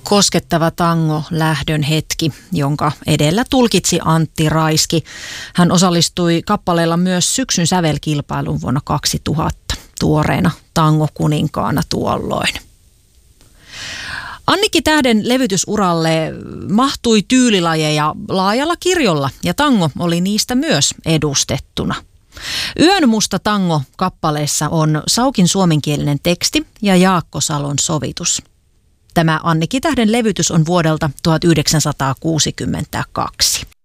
Koskettava tango, lähdön hetki, jonka edellä tulkitsi Antti Raiski. Hän osallistui kappaleella myös syksyn sävelkilpailuun vuonna 2000, tuoreena tangokuninkaana tuolloin. Annikki Tähden levytysuralle mahtui tyylilajeja laajalla kirjolla ja tango oli niistä myös edustettuna. Yön musta tango kappaleessa on Saukin suomenkielinen teksti ja Jaakko Salon sovitus. Tämä Annikki Tähden levytys on vuodelta 1962.